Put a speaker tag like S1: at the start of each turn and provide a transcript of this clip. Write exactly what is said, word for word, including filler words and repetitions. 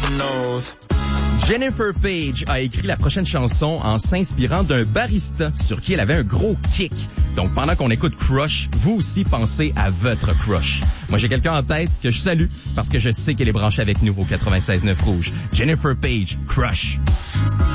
S1: knows.
S2: Jennifer Page a écrit la prochaine chanson en s'inspirant d'un barista sur qui elle avait un gros kick. Donc, pendant qu'on écoute Crush, vous aussi pensez à votre crush. Moi, j'ai quelqu'un en tête que je salue parce que je sais qu'elle est branchée avec nous au quatre-vingt-seize neuf Rouge. Jennifer Page, Crush.